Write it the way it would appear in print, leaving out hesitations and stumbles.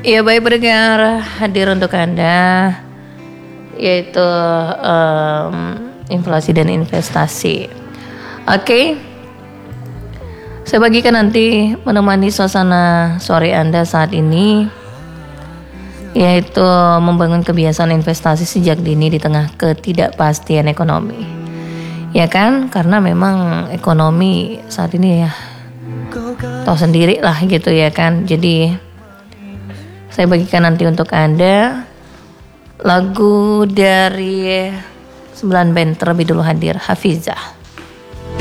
Ya baik pendengar, hadir untuk Anda yaitu inflasi dan investasi. Oke, saya bagikan nanti menemani suasana sore Anda saat ini, yaitu membangun kebiasaan investasi sejak dini di tengah ketidakpastian ekonomi. Ya kan, karena memang ekonomi saat ini ya tahu sendiri lah gitu ya kan. Jadi saya bagikan nanti untuk Anda lagu dari 9 band terlebih dulu hadir, Hafizah.